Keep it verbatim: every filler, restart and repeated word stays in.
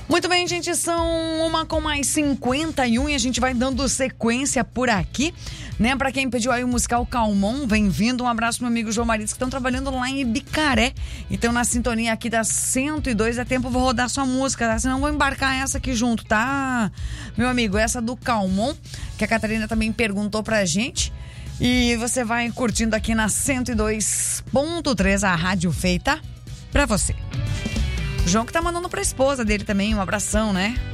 Muito bem, gente, são uma com mais cinquenta e um e a gente vai dando sequência por aqui, né? Pra quem pediu aí o musical Calmon, bem-vindo, um abraço pro meu amigo João Mariz, que estão trabalhando lá em Ibicaré, então na sintonia aqui da cento e dois, é tempo, vou rodar sua música, tá? Senão vou embarcar essa aqui junto, tá? Meu amigo, essa do Calmon, que a Catarina também perguntou pra gente, e você vai curtindo aqui na cento e dois ponto três, a rádio feita pra você. O João que tá mandando pra esposa dele também um abração, né?